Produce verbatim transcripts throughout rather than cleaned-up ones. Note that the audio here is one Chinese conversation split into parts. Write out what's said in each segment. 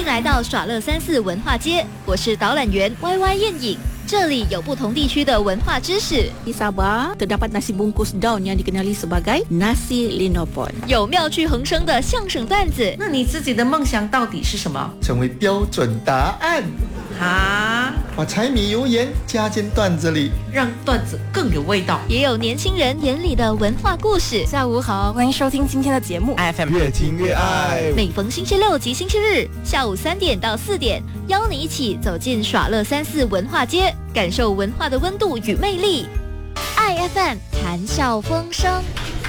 来到耍乐三四文化街，我是导览员 Y Y 燕影。这里有不同地区的文化知识。 Di Sabah terdapat nasi bungkus daun yang dikenali sebagai nasi linopon。 有妙趣横生的相声段子。 那你自己的梦想到底是什么？ 成为标准答案。 啊！ 把柴米油盐加进段子里， 让段子更有味道。 也有年轻人眼里的文化故事。 下午好，欢迎收听今天的节目 F M 越听越爱。 每逢星期六及星期日下午三点到四点，邀你一起走进耍乐三四文化街，感受文化的温度与魅力。爱 F M 谈笑风生。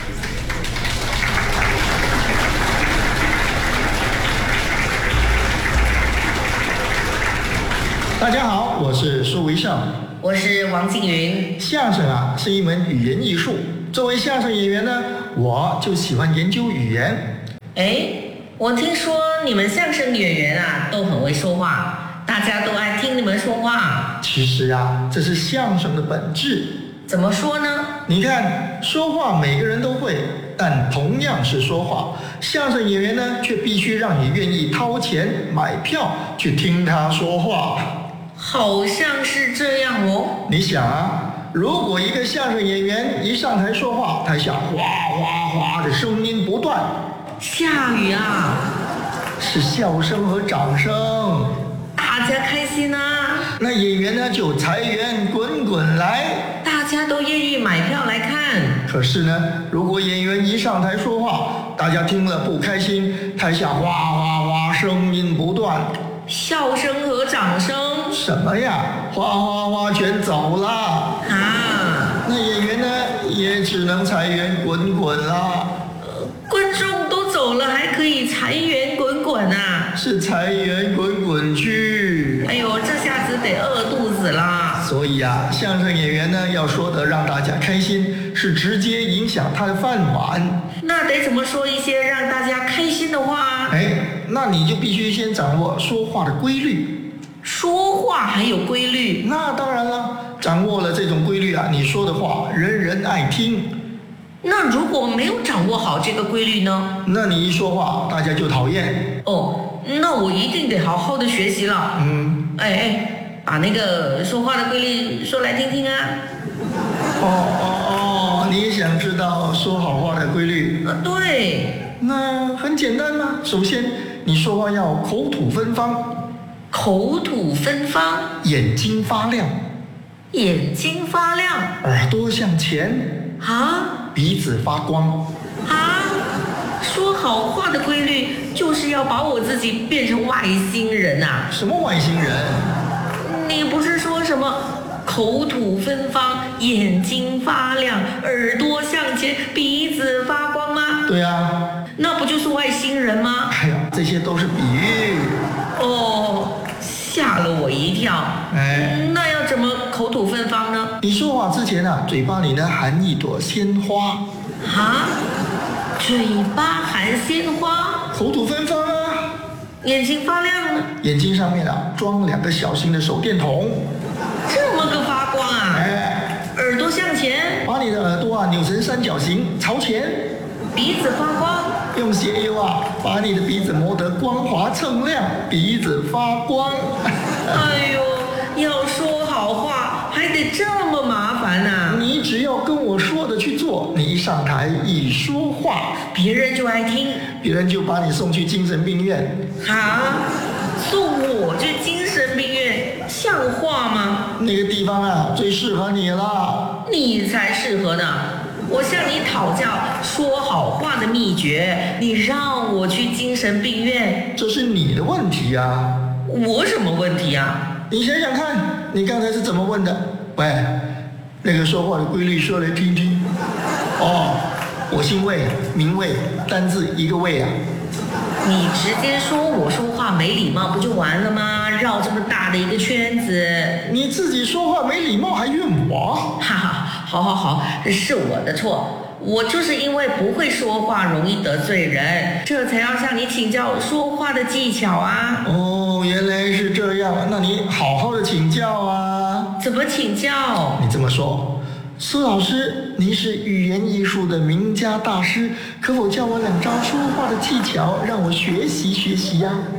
大家好，我是苏维盛， 我是王静云。 相声啊是一门语言艺术，作为相声演员呢，我就喜欢研究语言。 哎，我听说你们相声演员啊都很会说话，大家都爱听你们说话。 其实啊，这是相声的本质。 怎么说呢？ 你看，说话每个人都会，但同样是说话，相声演员呢却必须让你愿意掏钱买票去听他说话。 好像是这样哦。 你想啊，如果一个相声演员一上台说话，台下哗哗哗的声音不断， 下雨啊， 是笑声和掌声， 大家开心啊， 那演员呢就财源滚滚来， 大家都愿意买票来看。 可是呢，如果演员一上台说话，大家听了不开心，台下哗哗哗声音不断， 笑声和掌声什么呀？哗哗哗全走了啊！ 那演员呢，也只能财源滚滚了。 呃，观众都走了，还可以财源滚滚啊！ 是财源滚滚去。 哎呦，这下子得饿肚子啦！ 所以啊，相声演员呢，要说得让大家开心，是直接影响他的饭碗。 那得怎么说一些让大家开心的话？ 哎，那你就必须先掌握说话的规律。 说话还有规律？ 那当然了，掌握了这种规律啊，你说的话人人爱听。 那如果没有掌握好这个规律呢？ 那你一说话，大家就讨厌。 哦，那我一定得好好的学习了。 嗯， 哎哎，把那个说话的规律说来听听啊。 哦哦哦，你也想知道说好话的规律？ 呃，对。 那很简单嘛，首先你说话要口吐芬芳。 口吐芬芳， 眼睛发亮， 眼睛发亮， 耳朵向前啊， 鼻子发光啊。说好话的规律就是要把我自己变成外星人啊！ 什么外星人？ 你不是说什么口吐芬芳，眼睛发亮，耳朵向前，鼻子发光吗？ 对啊， 那不就是外星人吗？ 哎呀，这些都是比喻。 哦，吓了我一跳。 哎， 那要怎么口吐芬芳呢？ 你说话之前啊，嘴巴里呢含一朵鲜花。 啊？嘴巴含鲜花？ 口吐芬芳啊。 眼睛发亮呢？ 眼睛上面啊装两个小型的手电筒。 这么个发光啊？ 哎， 耳朵向前， 把你的耳朵啊扭成三角形朝前。 鼻子发光， 用鞋油啊把你的鼻子磨得光滑锃亮，鼻子发光。 哎呦，要说好话还得这么麻烦啊！ 你只要跟我说的去做，你一上台一说话， 别人就爱听， 别人就把你送去精神病院。 啊？送我去精神病院像话吗？ 那个地方啊最适合你了。 你才适合呢！我向你讨教说好话的秘诀，你让我去精神病院， 这是你的问题啊！ 我什么问题啊？ 你想想看，你刚才是怎么问的？喂，那个说话的规律说来听听。哦，我姓魏，名魏，单字一个魏啊。 你直接说我说话没礼貌不就完了吗？绕这么大的一个圈子。 你自己说话没礼貌还怨我？ 哈哈，好好好，是我的错，我就是因为不会说话容易得罪人，这才要向你请教说话的技巧啊。 哦，原来是这样，那你好好的请教啊。 怎么请教？ 你这么说，苏老师，您是语言艺术的名家大师，可否教我两招说话的技巧，让我学习学习呀、啊？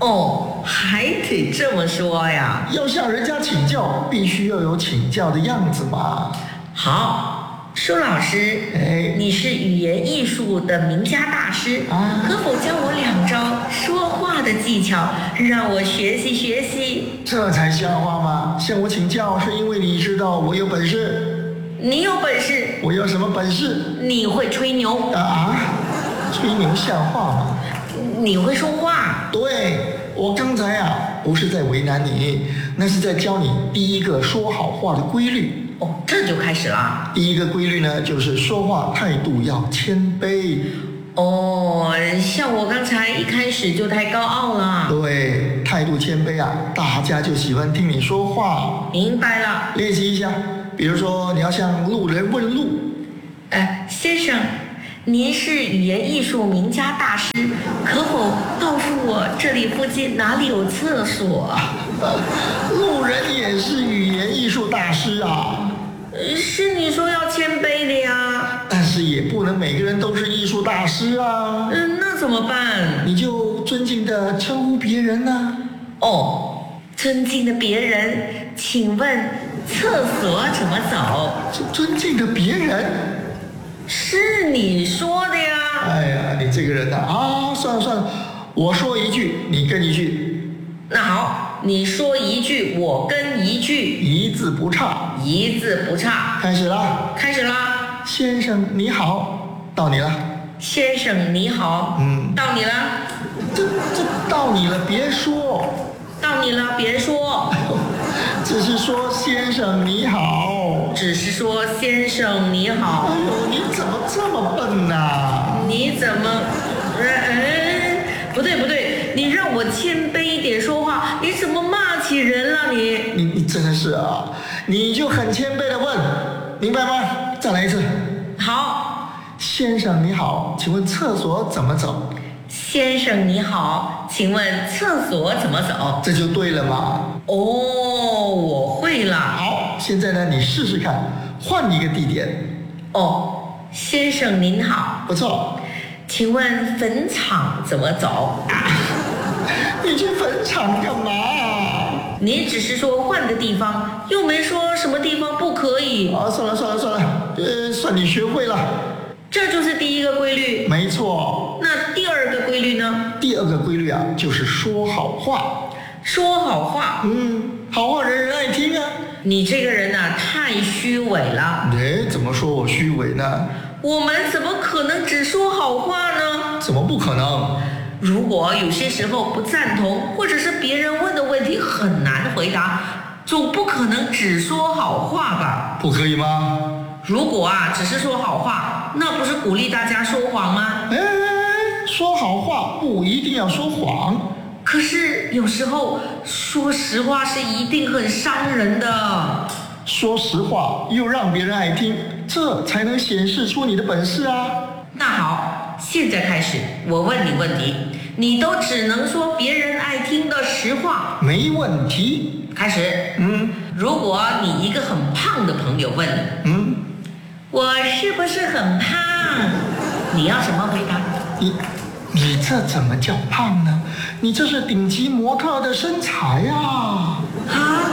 哦，还得这么说呀。 要向人家请教，必须要有请教的样子嘛。 好，舒老师， 哎， 你是语言艺术的名家大师， 啊， 可否教我两招说话的技巧，让我学习学习？ 这才像话嘛！向我请教是因为你知道我有本事。 你有本事？ 我有什么本事？ 你会吹牛啊？吹牛像话吗？ 你会说话？ 对，我刚才啊不是在为难你，那是在教你第一个说好话的规律。 哦，这就开始了。 第一个规律呢，就是说话态度要谦卑。 哦，像我刚才一开始就太高傲了。 对，态度谦卑啊，大家就喜欢听你说话。 明白了。 练习一下，比如说你要向路人问路。 呃，先生，您是语言艺术名家大师，可否告诉我这里附近哪里有厕所？ 路人也是语言艺术大师啊。 是你说要谦卑的呀。 但是也不能每个人都是艺术大师啊。 嗯，那怎么办？ 你就尊敬的称呼别人啊。 哦，尊敬的别人，请问厕所怎么走？ 尊敬的别人？ 是你说的呀。 哎呀，你这个人呐，啊，算了算了，我说一句，你跟一句。 那好，你说一句，我跟一句， 一字不差， 一字不差。 开始啦， 开始啦。 先生你好，到你了。 先生你好， 嗯， 到你了。 这这到你了，别说。 到你了，别说。 只是说先生你好。 只是说先生你好。 哎呦，你怎么这么笨呐、啊？ 你怎么？哎，不对不对，你让我谦卑一点说话，你怎么骂起人了你？ 你你真的是啊，你就很谦卑的问，明白吗？再来一次。 好， 先生你好，请问厕所怎么走？ 先生你好，请问厕所怎么走？ 这就对了嘛。 哦，我会了。 好，现在呢，你试试看，换一个地点。 哦，先生您好， 不错。 请问坟场怎么走？ 啊、你去坟场干嘛？ 你只是说换个地方，又没说什么地方不可以。 啊，算了算了算了，呃，算你学会了。 这就是第一个规律。 没错。 那第二个规律呢？ 第二个规律啊，就是说好话。 说好话。 嗯，好话人人爱听啊。 你这个人呐、啊，太虚伪了。 哎，怎么说我虚伪呢？ 我们怎么可能只说好话呢？ 怎么不可能？ 如果有些时候不赞同，或者是别人问的问题很难回答，总不可能只说好话吧？ 不可以吗？ 如果啊，只是说好话，那不是鼓励大家说谎吗？ 哎，说好话不一定要说谎。 可是有时候说实话是一定很伤人的。 说实话又让别人爱听，这才能显示出你的本事啊。 那好，现在开始，我问你问题，你都只能说别人爱听的实话。 没问题。 开始。 嗯， 如果你一个很胖的朋友问你， 嗯， 我是不是很胖？你要什么回答？ 你你这怎么叫胖呢？你这是顶级模特的身材啊！ 啊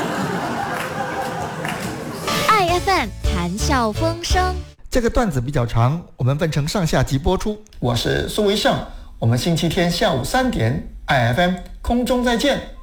，I F M 谈笑风生。 这个段子比较长，我们分成上下集播出。我是苏维盛，我们星期天下午三点 I F M 空中再见。